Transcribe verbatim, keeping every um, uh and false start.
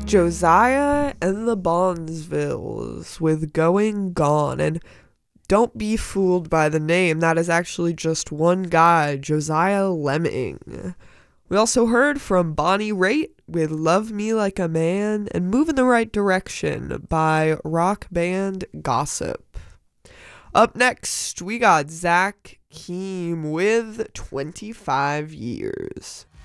Josiah and the Bondsvilles with Going Gone. And don't be fooled by the name, that is actually just one guy, Josiah Lemming. We also heard from Bonnie Raitt with Love Me Like a Man and Move in the Right Direction by rock band Gossip. Up next, we got Zach Keem with twenty-five years.